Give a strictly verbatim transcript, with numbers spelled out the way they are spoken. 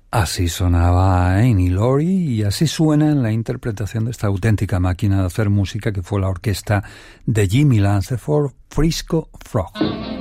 Así sonaba Annie Laurie y así suena en la interpretación de esta auténtica máquina de hacer música que fue la orquesta de Jimmy Lanceford, Frisco Frog.